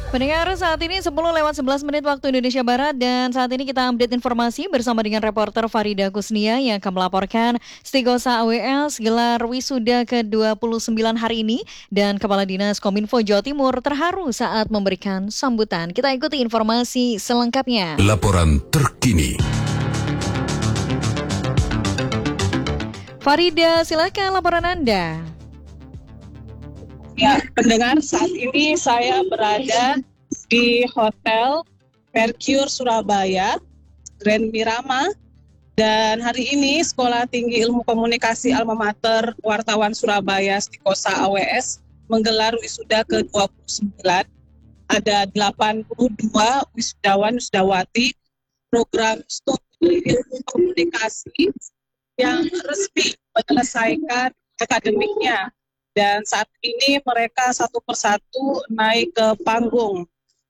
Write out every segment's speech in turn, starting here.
Pendengar, saat ini 10:11 waktu Indonesia Barat dan saat ini kita update informasi bersama dengan reporter Farida Kusnia yang akan melaporkan Stigosa AWS gelar wisuda ke-29 hari ini dan Kepala Dinas Kominfo Jawa Timur terharu saat memberikan sambutan. Kita ikuti informasi selengkapnya. Laporan terkini. Farida, silakan laporan Anda. Ya, pendengar, saat ini saya berada di Hotel Mercure Surabaya, Grand Mirama, dan hari ini Sekolah Tinggi Ilmu Komunikasi Alma Mater Wartawan Surabaya Stigosa AWS menggelar wisuda ke-29. Ada 82 wisudawan-wisudawati program studi ilmu komunikasi yang resmi menyelesaikan akademiknya. Dan saat ini mereka satu persatu naik ke panggung.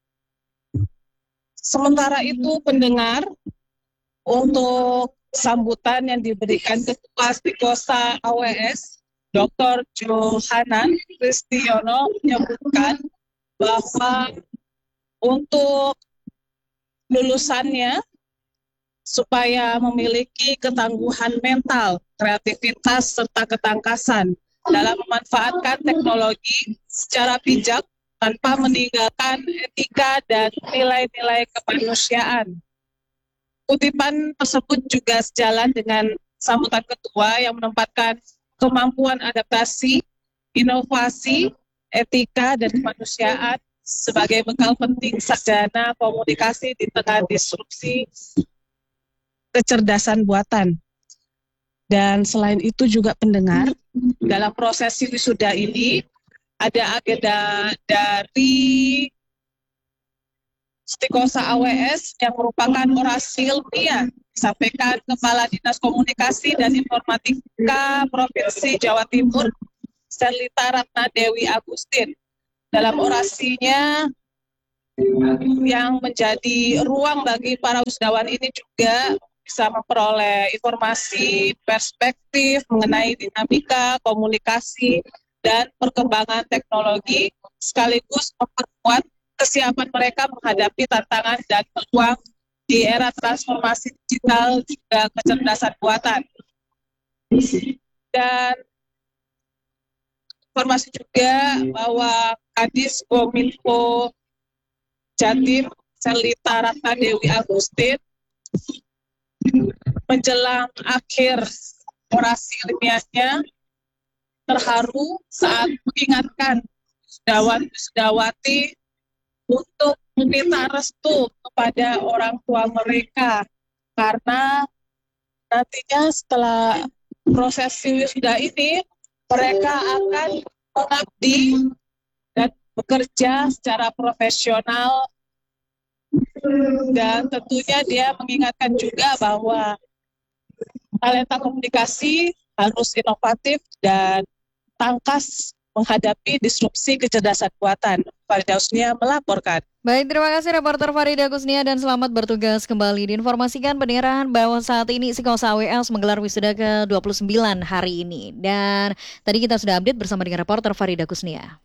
Sementara itu pendengar, untuk sambutan yang diberikan Ketua Stigosa AWS, Dr. Johanan Kristiono menyebutkan bahwa untuk lulusannya supaya memiliki ketangguhan mental, kreativitas, serta ketangkasan dalam memanfaatkan teknologi secara bijak tanpa meninggalkan etika dan nilai-nilai kemanusiaan. Kutipan tersebut juga sejalan dengan sambutan ketua yang menempatkan kemampuan adaptasi, inovasi, etika, dan kemanusiaan sebagai bekal penting sarjana komunikasi di tengah disrupsi kecerdasan buatan. Dan selain itu juga pendengar, dalam prosesi wisuda ini ada agenda dari Stigosa AWS yang merupakan orasi ilmiah disampaikan Kepala Dinas Komunikasi dan Informatika Provinsi Jawa Timur, Selita Ratna Dewi Agustin. Dalam orasinya yang menjadi ruang bagi para wisudawan ini juga bisa memperoleh informasi, perspektif mengenai dinamika, komunikasi, dan perkembangan teknologi, sekaligus memperkuat kesiapan mereka menghadapi tantangan dan peluang di era transformasi digital juga kecerdasan buatan. Dan informasi juga bahwa Kadis Kominfo Jatim Selita Ratna Dewi Agustin menjelang akhir orasi ilmiahnya terharu saat mengingatkan wisudawan-wisudawati untuk meminta restu kepada orang tua mereka, karena nantinya setelah prosesi wisuda ini mereka akan mengabdi dan bekerja secara profesional. Dan tentunya dia mengingatkan juga bahwa talenta komunikasi harus inovatif dan tangkas menghadapi disrupsi kecerdasan buatan. Farida Kusnia melaporkan. Baik, terima kasih reporter Farida Kusnia dan selamat bertugas kembali. Diinformasikan pendengar bahwa saat ini Stigosa AWS menggelar wisuda ke-29 hari ini. Dan tadi kita sudah update bersama dengan reporter Farida Kusnia.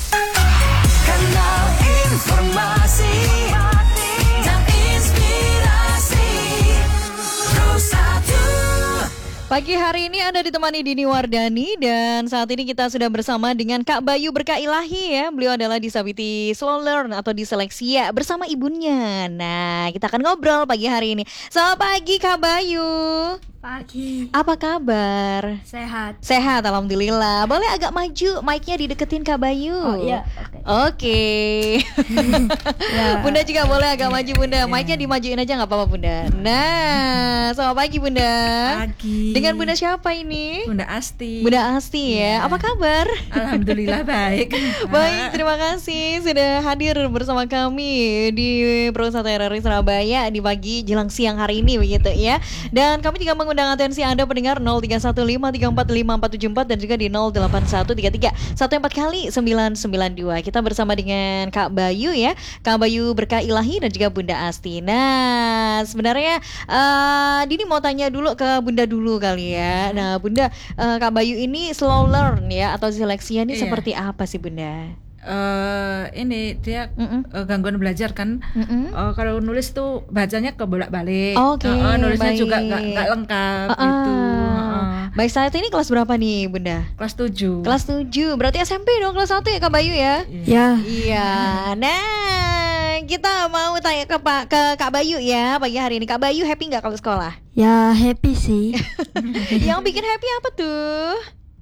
Kanal informasi dan inspirasi Pro1. Pagi hari ini Anda ditemani Dini Wardani dan saat ini kita sudah bersama dengan Kak Bayu Berkah Ilahi ya. Beliau adalah disability slow learn atau diseleksia bersama ibunya. Nah, kita akan ngobrol pagi hari ini. Selamat pagi Kak Bayu. Pagi. Apa kabar? Sehat. Sehat, alhamdulillah. Boleh agak maju, mic-nya dideketin Kak Bayu. Oh iya. Oke. Ya. Bunda juga boleh agak maju Bunda. Mic-nya dimajuin aja nggak apa-apa Bunda. Nah, selamat pagi Bunda. Pagi. Dengan Bunda siapa ini? Bunda Asti. Bunda Asti ya. Apa kabar? Alhamdulillah baik. Baik, terima kasih sudah hadir bersama kami di Pro1 RRI Surabaya di pagi jelang siang hari ini begitu ya. Dan kami juga mengundang atensi Anda pendengar 0315345474 dan juga di 0813314 kali 992. Kita bersama dengan Kak Bayu ya, Kak Bayu Berkah Ilahi dan juga Bunda Asti. Nah, sebenarnya Dini mau tanya dulu ke Bunda dulu kali ya. Nah, Bunda, Kak Bayu ini slow learn ya atau diseleksia ini Iya. seperti apa sih Bunda? Ini dia Mm-mm. gangguan belajar kan. Mm-mm. Kalau nulis tuh bacanya kebolak-balik. Oke, Nulisnya juga baik. nggak lengkap Ah, gitu. Baik, saat ini kelas berapa nih Bunda? Kelas 7. Kelas 7, berarti SMP dong kelas 1 ya Kak Bayu ya? Iya. Iya, nah kita mau tanya ke Kak Bayu ya pagi hari ini. Kak Bayu happy nggak kalau sekolah? Ya happy sih. Yang bikin happy apa tuh?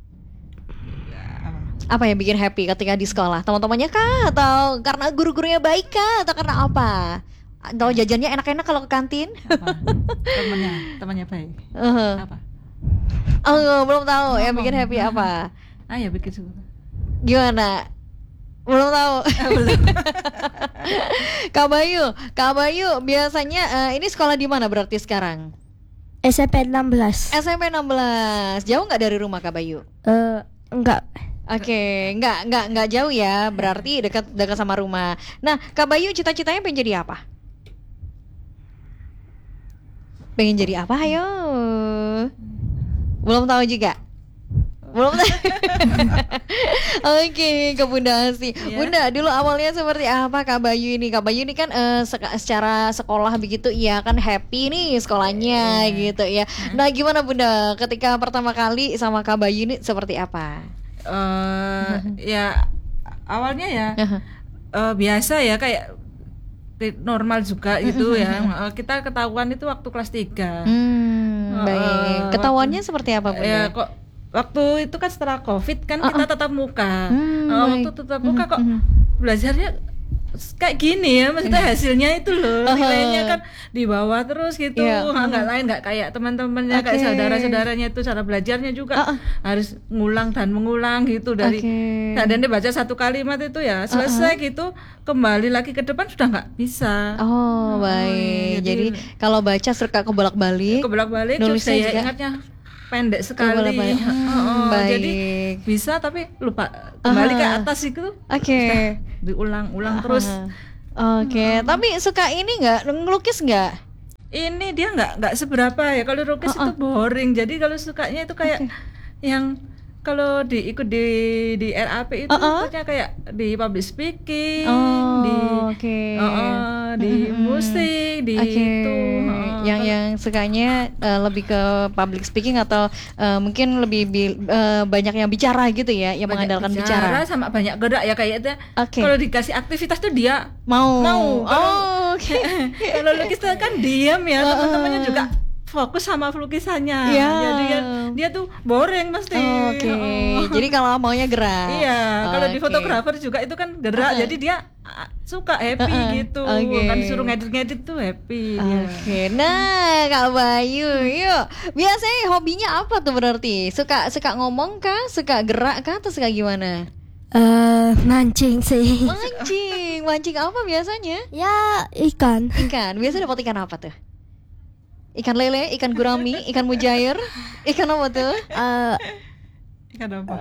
Apa yang bikin happy ketika di sekolah? Teman-temannya kah? Atau karena guru-gurunya baik kah? Atau karena apa? Atau jajannya enak-enak kalau ke kantin? Apa? Temannya baik. Apa? Oh, belum tahu yang bikin happy apa? Ya bikin suka. Gimana? Belum tahu. Kak Bayu biasanya ini sekolah di mana berarti sekarang? SMP 16. SMP 16. Jauh nggak dari rumah Kak Bayu? Enggak. Oke, nggak jauh ya, berarti dekat sama rumah. Nah, Kak Bayu cita-citanya pengen jadi apa? Pengen jadi apa? Ayo. Belum tahu juga. Belum tahu. Oke, ke Bunda Asi. Bunda, dulu awalnya seperti apa Kak Bayu ini? Kak Bayu ini kan secara sekolah begitu, iya kan happy nih sekolahnya gitu ya. Nah, gimana Bunda ketika pertama kali sama Kak Bayu ini seperti apa? Ya awalnya ya biasa ya kayak normal juga gitu ya. Kita ketahuan itu waktu kelas 3. Baik. Ketahuannya seperti apa Bunda? Ya kok waktu itu kan setelah Covid kan kita tatap muka. Waktu tatap muka kok belajarnya kayak gini ya, maksudnya hasilnya itu loh nilainya kan di bawah terus gitu. Nggak kayak teman-temannya, kayak saudara-saudaranya itu cara belajarnya juga harus ngulang dan mengulang gitu dari dan dia baca satu kalimat itu ya selesai gitu, kembali lagi ke depan sudah nggak bisa. Oh baik, jadi kalau baca suka kebolak-balik nulisnya saya ingatnya pendek sekali. Jadi bisa tapi lupa kembali ke atas itu. Diulang-ulang terus. Tapi suka ini nggak, ngelukis nggak? Ini dia nggak seberapa ya, kalau lukis itu boring. Jadi kalau sukanya itu kayak yang kalau ikut di RAP itu pokoknya kayak di public speaking, di musik, di itu. Yang sukanya lebih ke public speaking atau mungkin lebih banyak yang bicara gitu ya, yang banyak mengandalkan bicara sama banyak gerak ya kayaknya. Kalau dikasih aktivitas tuh dia mau. Kalau lukis kan diam ya, teman-temannya juga fokus sama lukisannya. Jadi dia tuh boring pasti. Jadi kalau maunya gerak. Kalau di fotografer juga itu kan gerak, jadi dia suka happy gitu. Kan disuruh ngedit tuh happy. Nah Kak Bayu, yuk. Biasanya hobinya apa tuh berarti? Suka ngomong kah? Suka gerak kah? Atau suka gimana? Mancing sih. Mancing apa biasanya? Ya ikan. Biasa dapat ikan apa tuh? Ikan lele, ikan gurami, ikan mujair, ikan apa tuh? Ikan apa?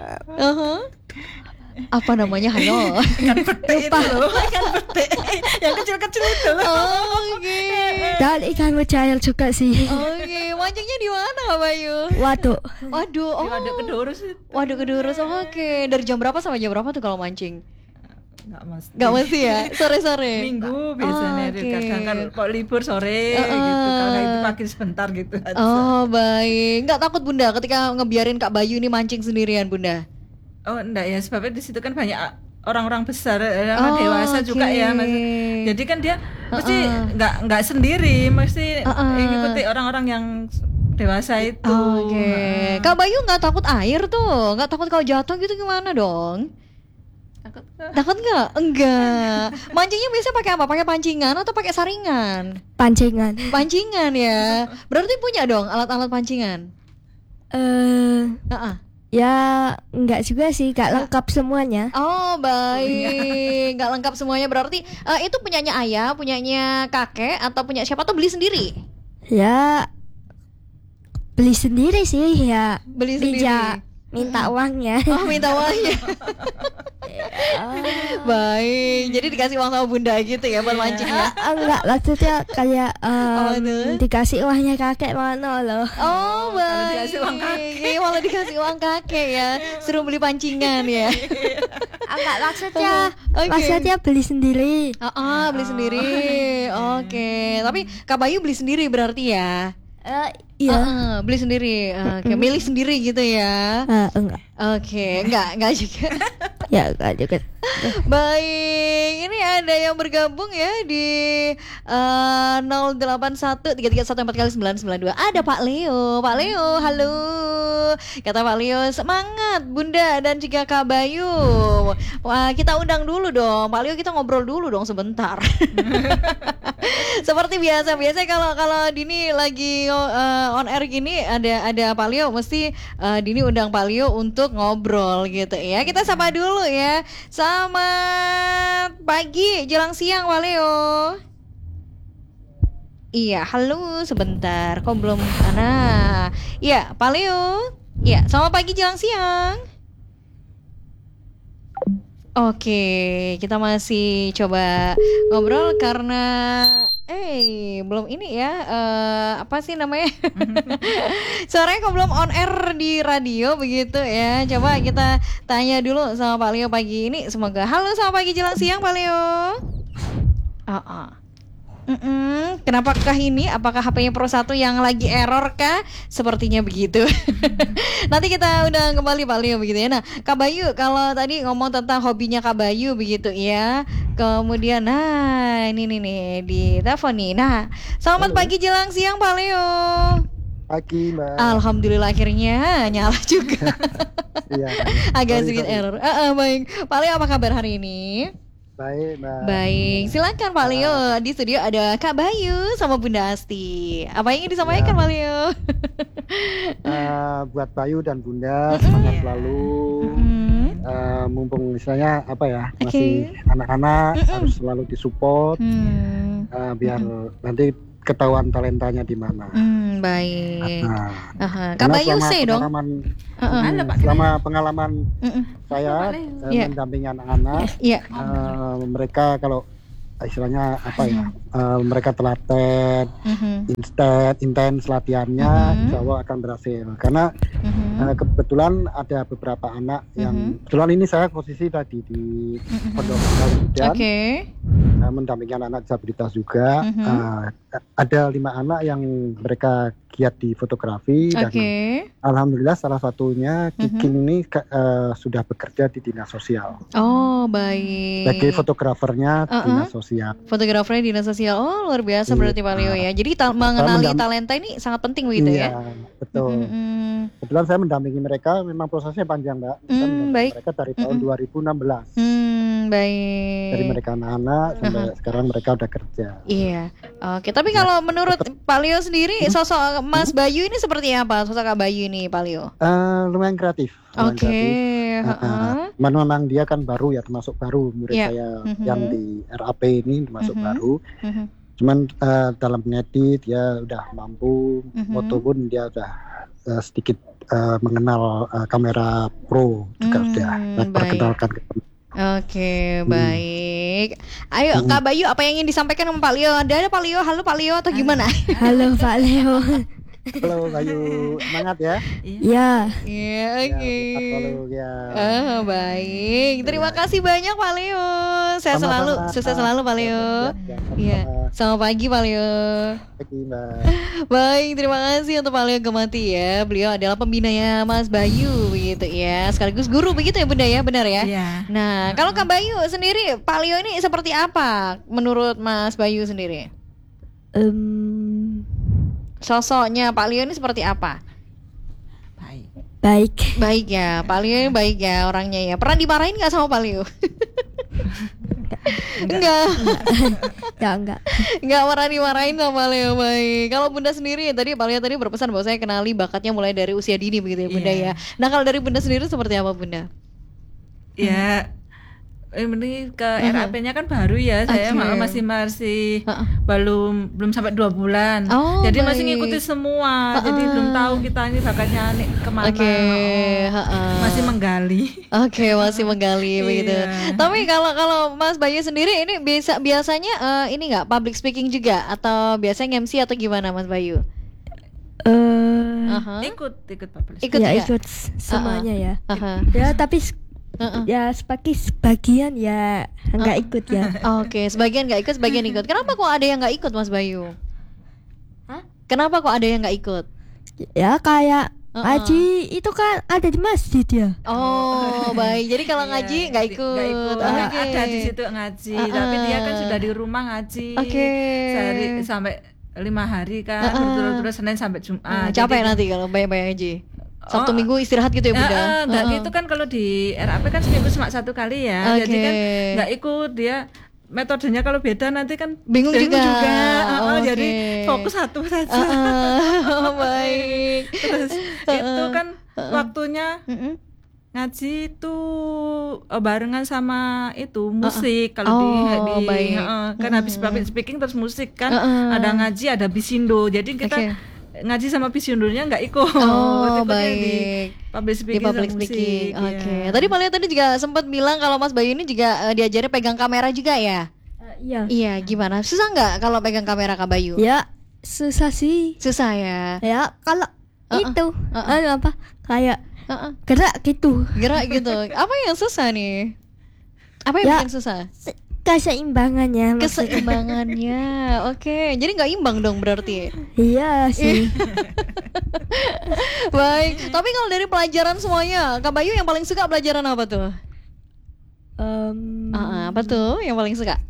Apa namanya? Hayo. Ikan pete itu loh. Ikan pete yang kecil-kecil itu loh. Dan ikan mujair juga sih. Mancingnya di mana Kak Bayu? Waduh. Waduk Kedurus. Waduk Kedurus. Dari jam berapa sampai jam berapa tuh kalau mancing? Nggak mesti ya, sore-sore. Minggu biasanya kadang kan kok libur sore gitu, kalau itu pagi sebentar gitu aja. Baik. Nggak takut Bunda ketika ngebiarin Kak Bayu ini mancing sendirian Bunda? Enggak ya, sebabnya di situ kan banyak orang-orang besar, orang dewasa juga ya, jadi kan dia mesti nggak sendiri, mesti ikuti orang-orang yang dewasa itu. Kak Bayu nggak takut air tuh? Nggak takut kalau jatuh gitu gimana dong? Takut nggak? Enggak. Mancingnya biasanya pakai apa? Pakai pancingan atau pakai saringan? Pancingan ya. Berarti punya dong alat-alat pancingan? Ya enggak juga sih, enggak lengkap semuanya. Baik. Enggak lengkap semuanya berarti itu punyanya ayah, punyanya kakek atau punya siapa tuh beli sendiri? Ya beli sendiri sih ya. Beli sendiri. minta uangnya. Oh, minta uangnya. Baik, jadi dikasih uang sama bunda gitu ya buat mancing ya? Enggak, maksudnya kayak tuh? dikasih uangnya kakek mana loh. Oh, baik. dikasih uang kakek. Iya, malah dikasih uang kakek ya. Suruh beli pancingan ya. Enggak, maksudnya Oke. maksudnya beli sendiri. Beli sendiri. Oke. Tapi Kak Bayu beli sendiri berarti ya? Iya. Beli sendiri. Oke, milih sendiri gitu ya. Enggak. Oke, enggak juga. Ya enggak juga. Baik, ini ada yang bergabung ya di 0813314314 Ada Pak Leo. Pak Leo, halo. Kata Pak Leo, semangat Bunda dan juga Kak Bayu. Wah, kita undang dulu dong. Pak Leo, kita ngobrol dulu dong sebentar. Seperti biasa kalau Dini lagi on air gini ada Pak Leo, mesti Dini undang Pak Leo untuk ngobrol gitu ya. Kita sapa dulu ya. Selamat pagi jelang siang Pak Leo. Iya, halo, sebentar. Kok belum? Nah, iya Pak Leo. Iya, selamat pagi jelang siang. Oke, kita masih coba ngobrol karena belum ini ya, apa sih namanya? Suaranya kok belum on air di radio begitu ya. Coba kita tanya dulu sama Pak Leo pagi ini. Semoga halo, selamat pagi jelang siang Pak Leo. Kenapakah ini? Apakah HP-nya Pro 1 yang lagi error kah? Sepertinya begitu. Nanti kita udah kembali Pak Leo begitu ya. Nah, Kak Bayu, kalau tadi ngomong tentang hobinya Kak Bayu begitu ya. Kemudian ini nih di telepon nih. Nah, selamat pagi jelang siang Pak Leo. Pagi, Mbak. Alhamdulillah akhirnya nyala juga. Iya. Agak sedikit error. Baik. Pak Leo, apa kabar hari ini? Baik, Mbak. Baik, silakan Pak Leo. Di studio ada Kak Bayu sama Bunda Asti. Apa yang ingin disampaikan Pak Leo? Buat Bayu dan Bunda semangat selalu. Mumpung misalnya masih anak-anak harus selalu disupport biar nanti ketahuan talentanya di mana. Baik. Kak Bayu sih dong. Selama pengalaman saya mendampingi anak-anak, mereka kalau istilahnya mereka telaten, intens latihannya, insya Allah akan berhasil. Karena kebetulan ada beberapa anak yang kebetulan ini saya posisi tadi di Pondok Pesantren, mendampingi anak-anak disabilitas juga. Ada 5 anak yang mereka giat di fotografi dan alhamdulillah salah satunya Kiking ini sudah bekerja di dinas sosial. Oh, baik. Sebagai fotografernya dinas sosial. Fotografernya dinas sosial. Oh, luar biasa berarti Pak Leo ya. Jadi mengenali talenta ini sangat penting begitu ya. Iya, betul. Kebetulan saya mendampingi mereka, memang prosesnya panjang, Mbak. Baik. Mereka dari tahun 2016. Baik. Dari mereka anak-anak sampai sekarang mereka udah kerja. Iya. Oke, tapi kalau menurut Pak Leo sendiri sosok Mas Bayu ini seperti apa? Sosok Kak Bayu ini Pak Leo? Lumayan kreatif. Memang dia kan baru ya, termasuk baru murid saya yang di RAP ini termasuk baru. Cuman dalam ngedit dia udah mampu, foto pun dia udah sedikit mengenal kamera pro juga udah perkenalkan ke teman. Oke, baik. Ayo Kak Bayu, apa yang ingin disampaikan sama Pak Leo? Ada Pak Leo, halo Pak Leo atau gimana? Halo Pak Leo. Halo Bayu, semangat ya. Iya. Iya, oke. Halo ya. Baik. Terima kasih banyak Pak Leo. Saya selalu sukses selalu Pak Leo. Iya. Selamat pagi Pak Leo. Pagi, Mbak. Baik, terima kasih untuk Pak Leo Gemati ya. Beliau adalah pembinanya Mas Bayu begitu ya. Sekaligus guru begitu ya Bunda ya, benar ya? Iya. Nah, kalau Kak Bayu sendiri, Pak Leo ini seperti apa menurut Mas Bayu sendiri? Sosoknya Pak Leo ini seperti apa? Baik. Baik ya, Pak Leo ini baik ya orangnya ya. Pernah dimarahin nggak sama Pak Leo? Enggak pernah dimarahin sama Leo. Baik. Kalau Bunda sendiri tadi Pak Leo tadi berpesan bahwa saya kenali bakatnya mulai dari usia dini begitu ya Bunda ya. Nah, kalau dari Bunda sendiri seperti apa Bunda? Ya ini ke RAP-nya kan baru ya, saya masih belum sampai 2 bulan. Jadi masih ngikuti semua. Jadi belum tahu kita ini bakatnya kemana. Masih menggali. Masih menggali begitu. Tapi kalau Mas Bayu sendiri ini biasanya ini nggak public speaking juga atau biasanya MC atau gimana Mas Bayu? Ikut public. Ikut semuanya ya. Ya tapi ya sebagian ya nggak ikut ya. Sebagian nggak ikut, sebagian ikut. Kenapa kok ada yang nggak ikut Mas Bayu? Kenapa kok ada yang nggak ikut? Ya kayak ngaji itu kan ada di masjid ya. Baik. Jadi kalau ngaji nggak ikut. Ada di situ ngaji, tapi dia kan sudah di rumah ngaji. Sehari sampai 5 hari kan, berturut-turut Senin sampai Jumat. Capek nanti kalau banyak-banyak ngaji. Sabtu Minggu istirahat gitu ya Bunda? Enggak gitu kan, kalau di RAP kan seminggu cuma 1 kali ya. Jadi kan enggak ikut dia. Metodenya kalau beda nanti kan bingung juga. Jadi fokus satu saja. Baik. Terus itu kan waktunya ngaji itu barengan sama itu musik. Kalau kan habis public speaking terus musik kan, ada ngaji, ada bisindo. Jadi kita ngaji sama bisindonya nggak ikut. Baik. Di public speaking. Tadi Malia tadi juga sempat bilang kalau Mas Bayu ini juga diajari pegang kamera juga ya? Iya. Gimana? Susah nggak kalau pegang kamera Kak Bayu? Ya susah sih. Susah ya. Ya kalau itu kayak gerak gitu. Apa yang susah nih? Apa yang bikin susah? Keseimbangannya. Oke. Jadi nggak imbang dong berarti. Iya sih. Baik. Tapi kalau dari pelajaran semuanya, Kak Bayu yang paling suka pelajaran apa tuh? Apa tuh yang paling suka?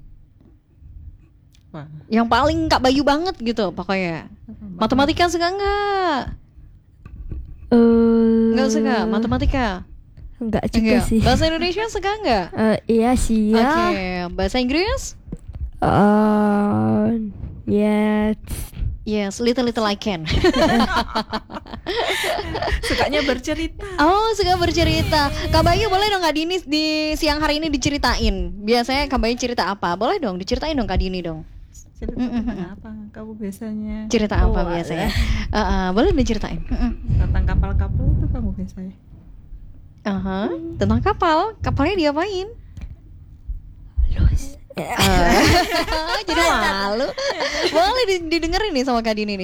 Yang paling Kak Bayu banget gitu pokoknya. Matematika suka nggak? Nggak suka matematika. Enggak juga sih. Bahasa Indonesia suka nggak? Iya sih ya. Bahasa Inggris? Yes, little I can. Sukanya bercerita. Suka bercerita. Kak Bayu boleh dong Kak Dini di siang hari ini diceritain. Biasanya Kak Bayu cerita apa? Boleh dong diceritain dong Kak Dini dong. Cerita apa kamu biasanya? Cerita apa biasanya? Boleh diceritain. Tentang kapal-kapal itu kamu biasanya. Tentang kapalnya diapain? Jadi malu. Boleh didengerin nih sama Kak Dini nih.